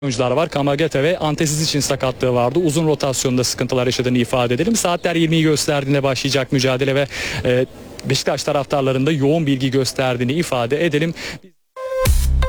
oyuncular var. Kamagete ve Antesiz için sakatlığı vardı. Uzun rotasyonda sıkıntılar yaşadığını ifade edelim. Saatler 20'yi gösterdiğinde başlayacak mücadele ve Beşiktaş taraftarlarında yoğun bilgi gösterdiğini ifade edelim.